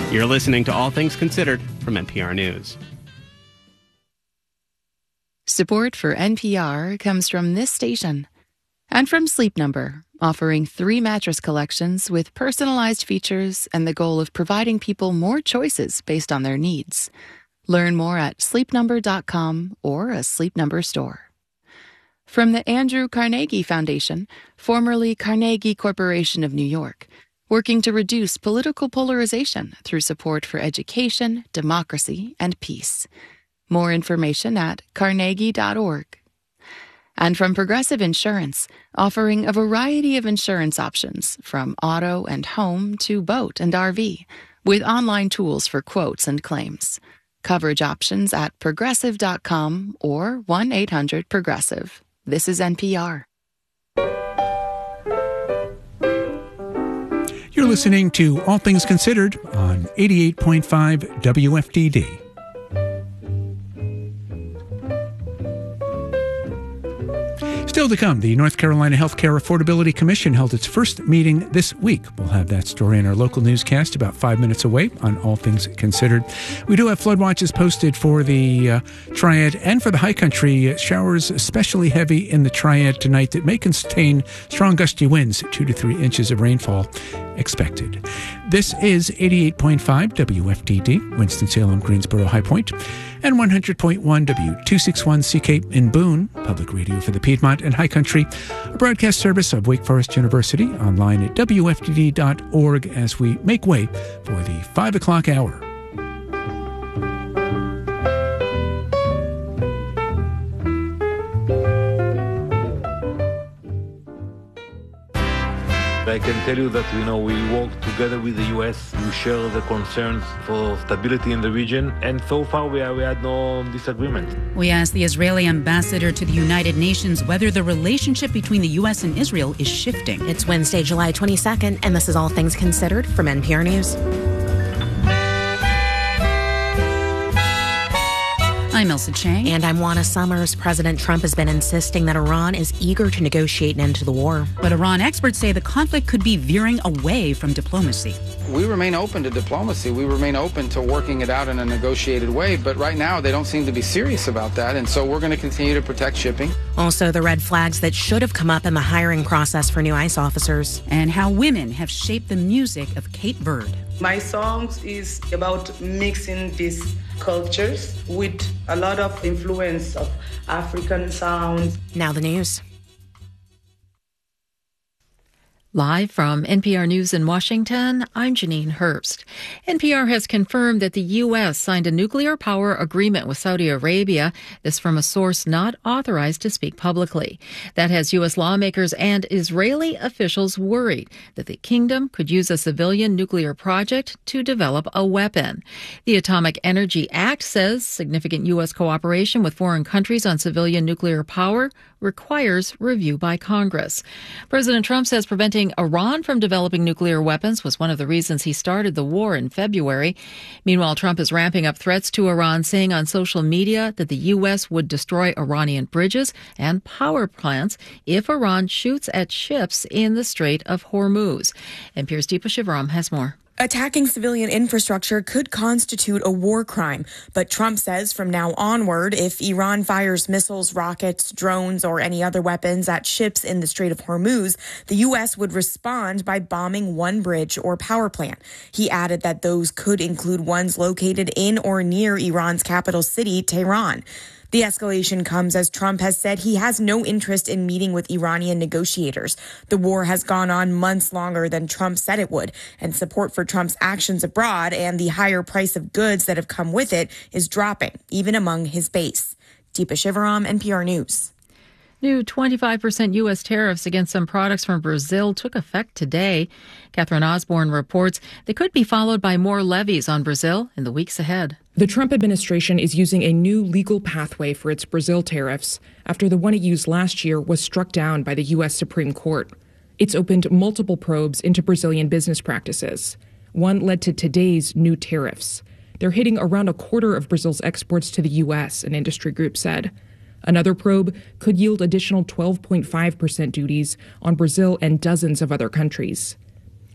You're listening to All Things Considered from NPR News. Support for NPR comes from this station and from Sleep Number, offering 3 mattress collections with personalized features and the goal of providing people more choices based on their needs. Learn more at sleepnumber.com or a Sleep Number store. From the Andrew Carnegie Foundation, formerly Carnegie Corporation of New York, working to reduce political polarization through support for education, democracy, and peace. More information at carnegie.org. And from Progressive Insurance, offering a variety of insurance options, from auto and home to boat and RV, with online tools for quotes and claims. Coverage options at progressive.com or 1-800-PROGRESSIVE. This is NPR. You're listening to All Things Considered on 88.5 WFDD. Still to come, the North Carolina Healthcare Affordability Commission held its first meeting this week. We'll have that story in our local newscast about 5 minutes away on All Things Considered. We do have flood watches posted for the Triad and for the High Country. Showers especially heavy in the Triad tonight that may contain strong gusty winds, 2 to 3 inches of rainfall expected. This is 88.5 WFDD, Winston-Salem, Greensboro, High Point, and 100.1 W261CK in Boone, public radio for the Piedmont and High Country, a broadcast service of Wake Forest University, online at WFDD.org as we make way for the 5 o'clock hour. I can tell you that, we work together with the U.S. We share the concerns for stability in the region, and so far we had no disagreement. We asked the Israeli ambassador to the United Nations whether the relationship between the U.S. and Israel is shifting. It's Wednesday, July 22nd, and this is All Things Considered from NPR News. I'm Elsa Chang. And I'm Juana Summers. President Trump has been insisting that Iran is eager to negotiate an end to the war. But Iran experts say the conflict could be veering away from diplomacy. We remain open to diplomacy. We remain open to working it out in a negotiated way. But right now, they don't seem to be serious about that. And so we're going to continue to protect shipping. Also, the red flags that should have come up in the hiring process for new ICE officers. And how women have shaped the music of Kate Bird. My songs is about mixing these cultures with a lot of influence of African sounds. Now the news. Live from NPR News in Washington, I'm Janine Herbst. NPR has confirmed that the U.S. signed a nuclear power agreement with Saudi Arabia. This from a source not authorized to speak publicly. That has U.S. lawmakers and Israeli officials worried that the kingdom could use a civilian nuclear project to develop a weapon. The Atomic Energy Act says significant U.S. cooperation with foreign countries on civilian nuclear power requires review by Congress. President Trump says preventing Iran from developing nuclear weapons was one of the reasons he started the war in February. Meanwhile, Trump is ramping up threats to Iran, saying on social media that the U.S. would destroy Iranian bridges and power plants if Iran shoots at ships in the Strait of Hormuz. NPR's Deepa Shivaram has more. Attacking civilian infrastructure could constitute a war crime, but Trump says from now onward, if Iran fires missiles, rockets, drones, or any other weapons at ships in the Strait of Hormuz, the U.S. would respond by bombing one bridge or power plant. He added that those could include ones located in or near Iran's capital city, Tehran. The escalation comes as Trump has said he has no interest in meeting with Iranian negotiators. The war has gone on months longer than Trump said it would, and support for Trump's actions abroad and the higher price of goods that have come with it is dropping, even among his base. Deepa Shivaram, NPR News. New 25% U.S. tariffs against some products from Brazil took effect today. Catherine Osborne reports they could be followed by more levies on Brazil in the weeks ahead. The Trump administration is using a new legal pathway for its Brazil tariffs after the one it used last year was struck down by the U.S. Supreme Court. It's opened multiple probes into Brazilian business practices. One led to today's new tariffs. They're hitting around a quarter of Brazil's exports to the U.S., an industry group said. Another probe could yield additional 12.5% duties on Brazil and dozens of other countries.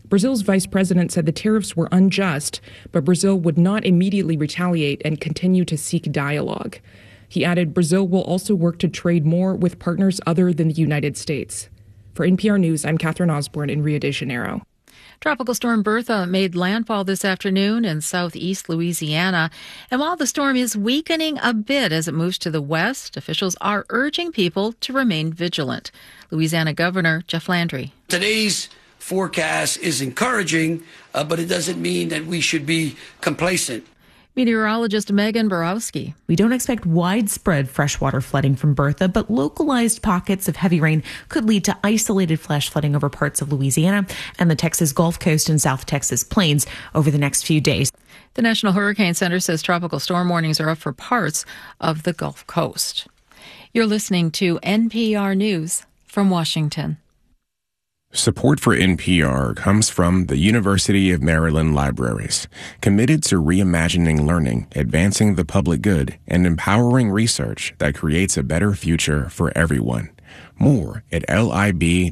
Brazil's vice president said the tariffs were unjust, but Brazil would not immediately retaliate and continue to seek dialogue. He added Brazil will also work to trade more with partners other than the United States. For NPR News, I'm Catherine Osborne in Rio de Janeiro. Tropical storm Bertha made landfall this afternoon in southeast Louisiana. And while the storm is weakening a bit as it moves to the west, officials are urging people to remain vigilant. Louisiana Governor Jeff Landry. Today's forecast is encouraging, but it doesn't mean that we should be complacent. Meteorologist Megan Borowski. We don't expect widespread freshwater flooding from Bertha, but localized pockets of heavy rain could lead to isolated flash flooding over parts of Louisiana and the Texas Gulf Coast and South Texas plains over the next few days. The National Hurricane Center says tropical storm warnings are up for parts of the Gulf Coast. You're listening to NPR News from Washington. Support for NPR comes from the University of Maryland Libraries, committed to reimagining learning, advancing the public good, and empowering research that creates a better future for everyone. More at lib.umd.edu.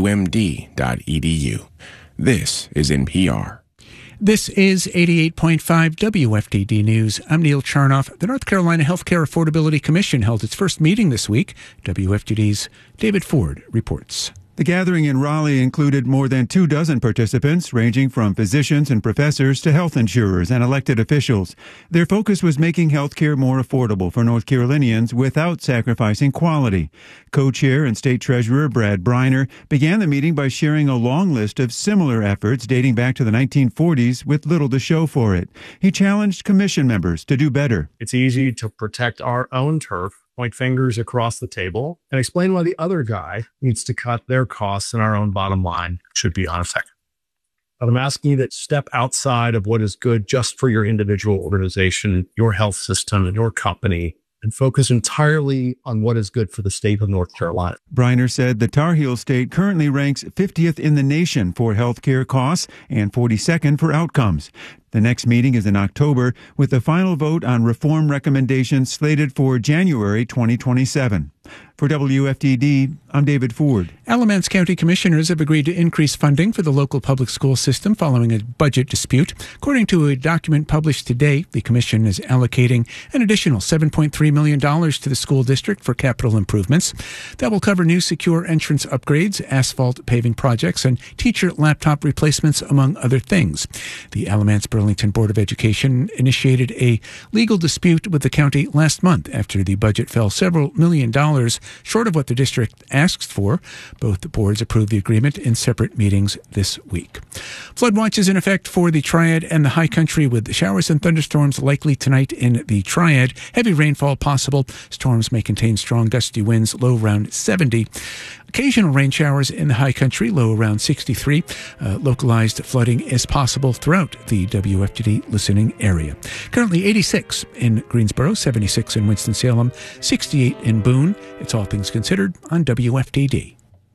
This is NPR. This is 88.5 WFDD News. I'm Neil Charnoff. The North Carolina Healthcare Affordability Commission held its first meeting this week. WFDD's David Ford reports. The gathering in Raleigh included more than 24 participants, ranging from physicians and professors to health insurers and elected officials. Their focus was making health care more affordable for North Carolinians without sacrificing quality. Co-chair and state treasurer Brad Briner began the meeting by sharing a long list of similar efforts dating back to the 1940s with little to show for it. He challenged commission members to do better. It's easy to protect our own turf, point fingers across the table, and explain why the other guy needs to cut their costs and our own bottom line should be unaffected. But I'm asking you to step outside of what is good just for your individual organization, your health system, and your company, and focus entirely on what is good for the state of North Carolina. Briner said the Tar Heel State currently ranks 50th in the nation for health care costs and 42nd for outcomes. The next meeting is in October, with the final vote on reform recommendations slated for January 2027. For WFDD, I'm David Ford. Alamance County Commissioners have agreed to increase funding for the local public school system following a budget dispute. According to a document published today, the commission is allocating an additional $7.3 million to the school district for capital improvements. That will cover new secure entrance upgrades, asphalt paving projects, and teacher laptop replacements, among other things. The Alamance Burlington Board of Education initiated a legal dispute with the county last month after the budget fell several $1 million short of what the district asked for. Both the boards approved the agreement in separate meetings this week. Flood watch is in effect for the Triad and the High Country, with showers and thunderstorms likely tonight in the Triad. Heavy rainfall possible. Storms may contain strong gusty winds, low around 70. Occasional rain showers in the High Country, low around 63. Localized flooding is possible throughout the WFDD listening area. Currently 86 in Greensboro, 76 in Winston-Salem, 68 in Boone. It's All Things Considered on WFDD.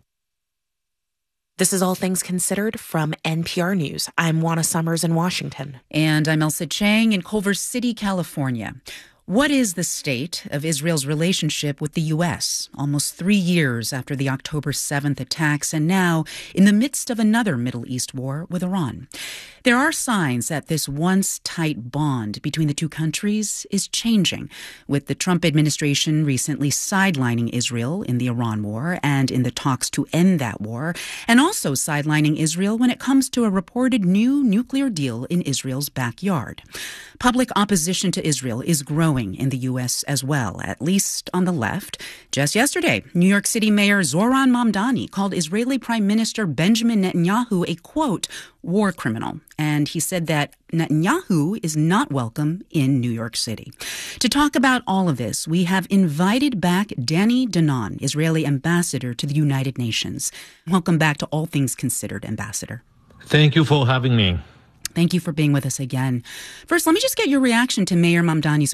This is All Things Considered from NPR News. I'm Juana Summers in Washington. And I'm Elsa Chang in Culver City, California. What is the state of Israel's relationship with the U.S. almost 3 years after the October 7th attacks, and now in the midst of another Middle East war with Iran? There are signs that this once tight bond between the two countries is changing, with the Trump administration recently sidelining Israel in the Iran war and in the talks to end that war, and also sidelining Israel when it comes to a reported new nuclear deal in Israel's backyard. Public opposition to Israel is growing in the U.S. as well, at least on the left. Just yesterday, New York City Mayor Zohran Mamdani called Israeli Prime Minister Benjamin Netanyahu a, quote, war criminal. And he said that Netanyahu is not welcome in New York City. To talk about all of this, we have invited back Danny Danon, Israeli ambassador to the United Nations. Welcome back to All Things Considered, Ambassador. Thank you for having me. Thank you for being with us again. First, let me just get your reaction to Mayor Mamdani's